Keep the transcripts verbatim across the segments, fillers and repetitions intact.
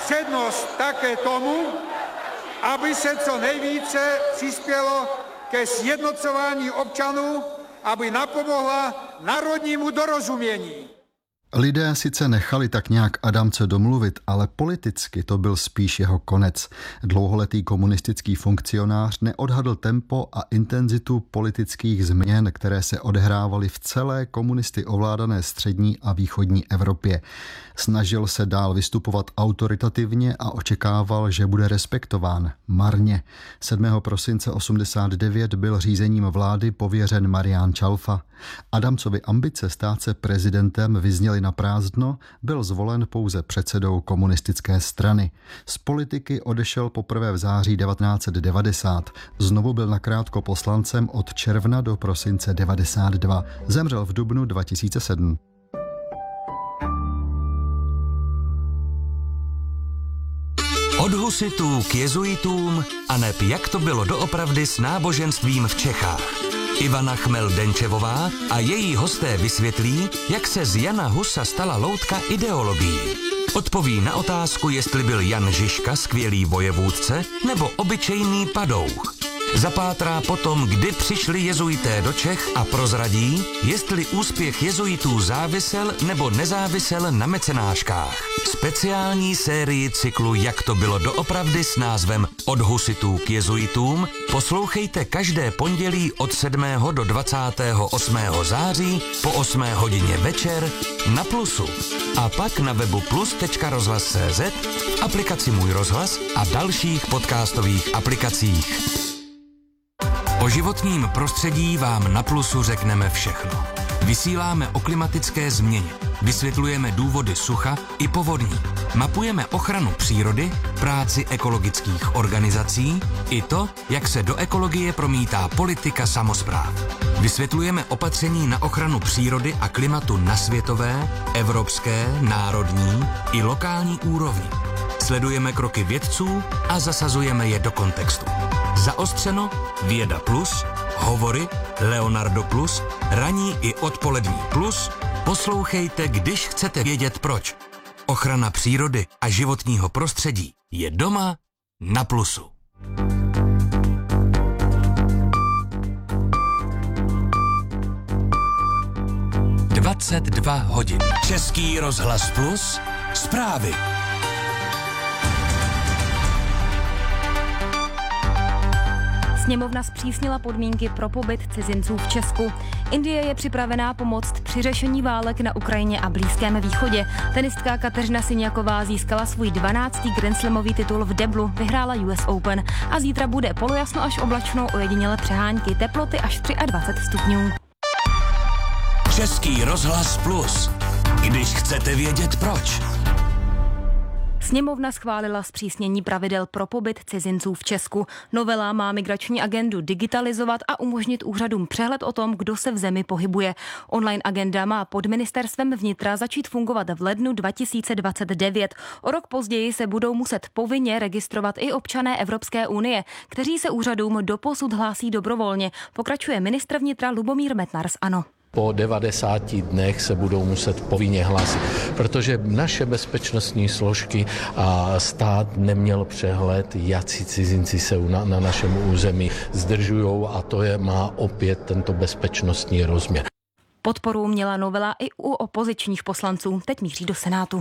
přednost také tomu, aby se co nejvíce přispělo ke sjednocování občanů, aby napomohla národnímu dorozumění. Lidé sice nechali tak nějak Adamce domluvit, ale politicky to byl spíš jeho konec. Dlouholetý komunistický funkcionář neodhadl tempo a intenzitu politických změn, které se odehrávaly v celé komunisty ovládané střední a východní Evropě. Snažil se dál vystupovat autoritativně a očekával, že bude respektován. Marně. sedmého prosince osmdesát devět byl řízením vlády pověřen Marián Čalfa. Adamcovy ambice stát se prezidentem vyzněly na prázdno, byl zvolen pouze předsedou komunistické strany. Z politiky odešel poprvé v září devatenáct set devadesát. Znovu byl nakrátko poslancem od června do prosince devadesát dva. Zemřel v dubnu dva tisíce sedm. Od husitů k jezuitům a neb jak to bylo doopravdy s náboženstvím v Čechách. Ivana Chmel-Denčevová a její hosté vysvětlí, jak se z Jana Husa stala loutka ideologií. Odpoví na otázku, jestli byl Jan Žižka skvělý vojevůdce nebo obyčejný padouch. Zapátrá potom, kdy přišli jezuité do Čech a prozradí, jestli úspěch jezuitů závisel nebo nezávisel na mecenáškách. Speciální sérii cyklu Jak to bylo doopravdy s názvem Od husitů k jezuitům poslouchejte každé pondělí od sedmého do dvacátého osmého září po osmé hodině večer na Plusu. A pak na webu plus tečka rozhlas tečka cé zet, v aplikaci Můj rozhlas a dalších podcastových aplikacích. O životním prostředí vám na Plusu řekneme všechno. Vysíláme o klimatické změně, vysvětlujeme důvody sucha i povodní, mapujeme ochranu přírody, práci ekologických organizací i to, jak se do ekologie promítá politika samospráv. Vysvětlujeme opatření na ochranu přírody a klimatu na světové, evropské, národní i lokální úrovni. Sledujeme kroky vědců a zasazujeme je do kontextu. Zaostřeno, Věda plus, Hovory, Leonardo plus, Ranní i odpolední plus. Poslouchejte, když chcete vědět proč. Ochrana přírody a životního prostředí je doma na Plusu. dvacet dva hodin. Český rozhlas Plus, zprávy. Sněmovna zpřísnila podmínky pro pobyt cizinců v Česku. Indie je připravená pomoct při řešení válek na Ukrajině a Blízkém východě. Tenistka Kateřina Siňaková získala svůj dvanáctý grandslamový titul v deblu, vyhrála U S Open a zítra bude polojasno až oblačno, ojediněle přehánky, teploty až dvacet tři stupňů. Český rozhlas Plus. Když chcete vědět proč. Sněmovna schválila zpřísnění pravidel pro pobyt cizinců v Česku. Novela má migrační agendu digitalizovat a umožnit úřadům přehled o tom, kdo se v zemi pohybuje. Online agenda má pod ministerstvem vnitra začít fungovat v lednu dva tisíce dvacet devět. O rok později se budou muset povinně registrovat i občané Evropské unie, kteří se úřadům doposud hlásí dobrovolně. Pokračuje ministr vnitra Lubomír Metnar z ANO. Po devadesáti dnech se budou muset povinně hlásit, protože naše bezpečnostní složky a stát neměl přehled, jací cizinci se na, na našem území zdržujou a to je, má opět tento bezpečnostní rozměr. Podporu měla novela i u opozičních poslanců, teď míří do Senátu.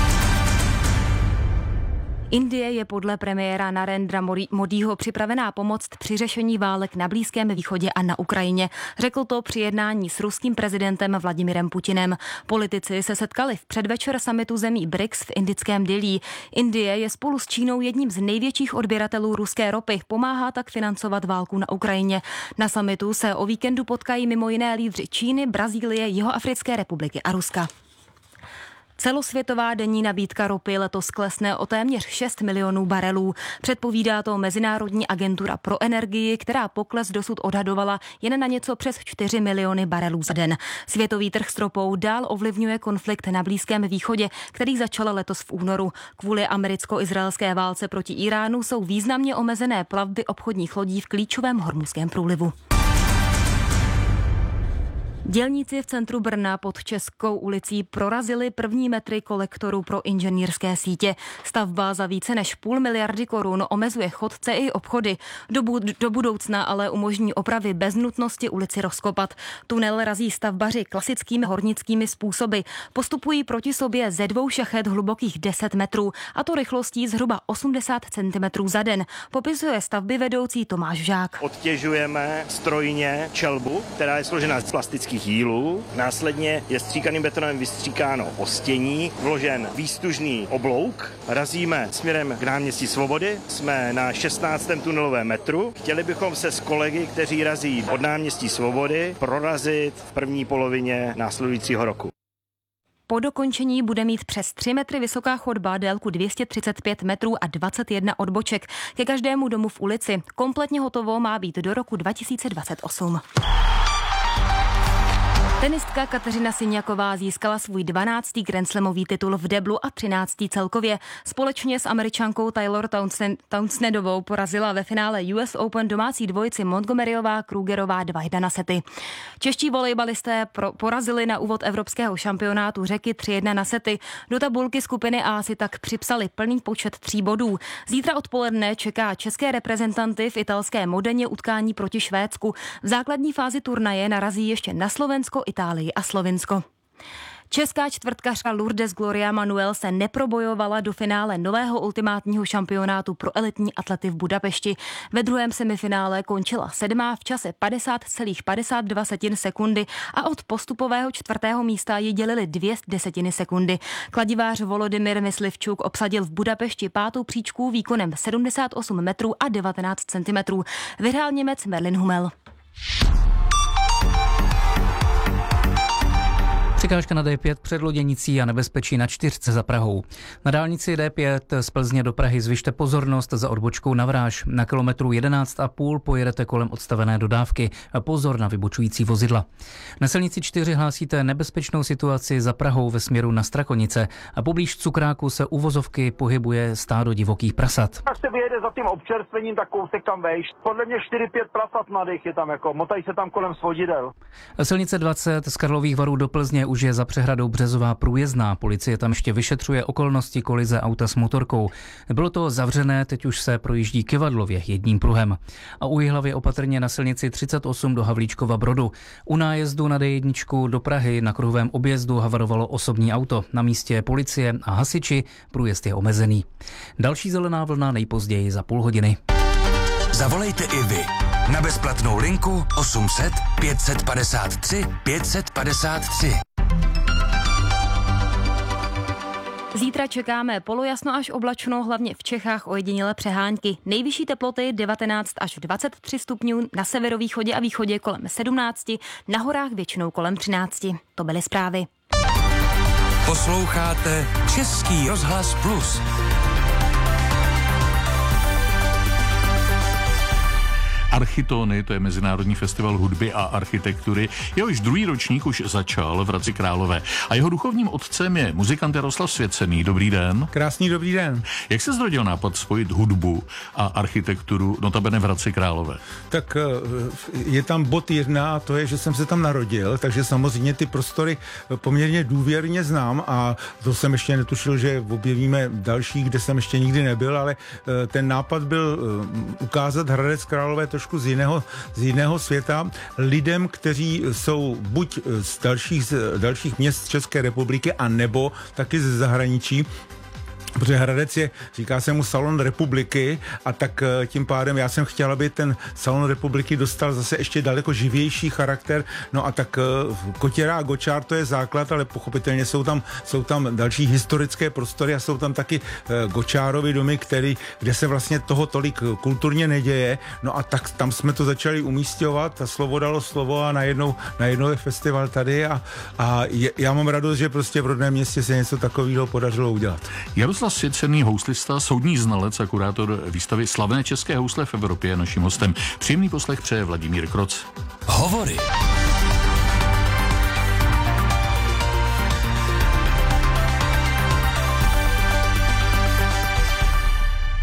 Indie je podle premiéra Narendra Modího připravená pomoct při řešení válek na Blízkém východě a na Ukrajině. Řekl to při jednání s ruským prezidentem Vladimirem Putinem. Politici se setkali v předvečer summitu zemí B R I C S v indickém Dillí. Indie je spolu s Čínou jedním z největších odběratelů ruské ropy, pomáhá tak financovat válku na Ukrajině. Na summitu se o víkendu potkají mimo jiné lídři Číny, Brazílie, Jihoafrické republiky a Ruska. Celosvětová denní nabídka ropy letos klesne o téměř šest milionů barelů. Předpovídá to Mezinárodní agentura pro energii, která pokles dosud odhadovala jen na něco přes čtyři miliony barelů za den. Světový trh s ropou dál ovlivňuje konflikt na Blízkém východě, který začal letos v únoru. Kvůli americko-izraelské válce proti Iránu jsou významně omezené plavby obchodních lodí v klíčovém hormuzském průlivu. Dělníci v centru Brna pod Českou ulicí prorazili první metry kolektoru pro inženýrské sítě. Stavba za více než půl miliardy korun omezuje chodce i obchody. Do, bud- do budoucna ale umožní opravy bez nutnosti ulici rozkopat. Tunel razí stavbaři klasickými hornickými způsoby. Postupují proti sobě ze dvou šachet hlubokých deset metrů, a to rychlostí zhruba osmdesát centimetrů za den. Popisuje stavby vedoucí Tomáš Žák. Odtěžujeme strojně čelbu, která je složena z plastických jílů. Následně je stříkaným betonem vystříkáno ostění, vložen výstužný oblouk. Razíme směrem k náměstí Svobody. Jsme na šestnáctém tunelovém metru. Chtěli bychom se s kolegy, kteří razí od náměstí Svobody, prorazit v první polovině následujícího roku. Po dokončení bude mít přes tři metry vysoká chodba, délku dvě stě třicet pět metrů a dvacet jedna odboček. Ke každému domu v ulici. Kompletně hotovo má být do roku dva tisíce dvacet osm. Tenistka Kateřina Siniaková získala svůj dvanáctý grandslamový titul v deblu a třináctý celkově. Společně s Američankou Taylor Townsendovou porazila ve finále U S Open domácí dvojici Montgomeryová Krugerová dva jedna na sety. Čeští volejbalisté pro, porazili na úvod evropského šampionátu Řeky tři jedna na sety. Do tabulky skupiny A si tak připsali plný počet tří bodů. Zítra odpoledne čeká české reprezentanty v italské Modeně utkání proti Švédsku. V základní fázi turnaje narazí ještě na Slovensko, Itálii a Slovinsko. Česká čtvrtkařka Lourdes Gloria Manuel se neprobojovala do finále nového ultimátního šampionátu pro elitní atlety v Budapešti. Ve druhém semifinále končila sedmá v čase padesát celá padesát dva sekundy a od postupového čtvrtého místa ji dělily dvě desetiny sekundy. Kladivář Volodymyr Myslivčuk obsadil v Budapešti pátou příčku výkonem sedmdesát osm metrů a devatenáct centimetrů. Vyhrál Němec Merlin Hummel. Překážka na D pět před Loděnicí a nebezpečí na čtyřce za Prahou. Na dálnici D pět z Plzně do Prahy zvyšte pozornost za odbočkou na Vráž. Na kilometru jedenáct a půl pojedete kolem odstavené dodávky. Pozor na vybočující vozidla. Na silnici čtyři hlásíte nebezpečnou situaci za Prahou ve směru na Strakonice a poblíž Cukráku se u vozovky pohybuje stádo divokých prasat. Až se vyjede za tím občerstvením, tak kousek tam vejš. Podle mě čtyři pět prasat mladých je tam, jako motají se tam kolem svodidel. Silnice dvacet z Karlových Varů do Plzně už je za přehradou Březová průjezdná. Policie tam ještě vyšetřuje okolnosti kolize auta s motorkou. Bylo to zavřené, teď už se projíždí kyvadlově jedním pruhem. A u Jihlavy opatrně na silnici třicet osm do Havlíčkova Brodu. U nájezdu na D jedna do Prahy na kruhovém objezdu havarovalo osobní auto. Na místě policie a hasiči, průjezd je omezený. Další zelená vlna nejpozději za půl hodiny. Zavolejte i vy na bezplatnou linku osm set pět set padesát tři pět set padesát tři. Zítra čekáme polojasno až oblačno, hlavně v Čechách ojedinělé přehánky. Nejvyšší teploty devatenáct až dvacet tři stupňů, na severovýchodě a východě kolem sedmnáct, na horách většinou kolem třináct. To byly zprávy. Posloucháte Český rozhlas Plus. Architóny, to je Mezinárodní festival hudby a architektury. Jehož druhý ročník už začal v Hradci Králové. A jeho duchovním otcem je muzikant Jaroslav Svěcený. Dobrý den. Krásný dobrý den. Jak se zrodil nápad spojit hudbu a architekturu, notabene v Hradci Králové? Tak je tam bod jedna a to je, že jsem se tam narodil, takže samozřejmě ty prostory poměrně důvěrně znám a to jsem ještě netušil, že objevíme další, kde jsem ještě nikdy nebyl, ale ten nápad byl ukázat Hradec Králové trošku z jiného, z jiného světa lidem, kteří jsou buď z dalších, z dalších měst České republiky, a nebo taky ze zahraničí. Protože Hradec je, říká se mu Salon republiky, a tak tím pádem já jsem chtěl, aby ten Salon republiky dostal zase ještě daleko živější charakter. No a tak Kotěra a Gočár to je základ, ale pochopitelně jsou tam, jsou tam další historické prostory a jsou tam taky Gočárovy domy, který, kde se vlastně toho tolik kulturně neděje. No a tak tam jsme to začali umísťovat a slovo dalo slovo a najednou, najednou je festival tady a, a je, já mám radost, že prostě v rodném městě se něco takového podařilo udělat. Jaroslav Svěcený, houslista, soudní znalec a kurátor výstavy Slavné české housle v Evropě, je naším hostem. Příjemný poslech přeje Vladimír Kroc. Hovory.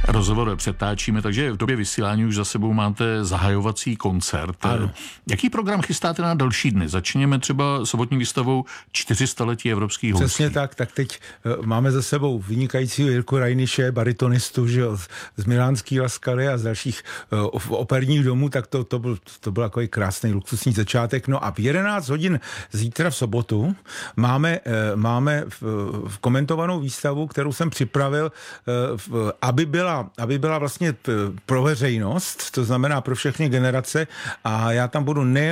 Rozhovor přetáčíme, takže v době vysílání už za sebou máte zahajovací koncert. Ano. Jaký program chystáte na další dny? Začněme třeba sobotní výstavou čtyři sta letí evropských houslí. Přesně tak, tak teď uh, máme za sebou vynikajícího Jirku Rajniše, baritonistu, že jo, z Milánský Laskaly a z dalších uh, operních domů, tak to, to byl, to byl takový krásný luxusní začátek. No a v jedenáct hodin zítra v sobotu máme, uh, máme v, v komentovanou výstavu, kterou jsem připravil, uh, v, aby byla, aby byla vlastně pro veřejnost, to znamená pro všechny generace, a já tam budu ne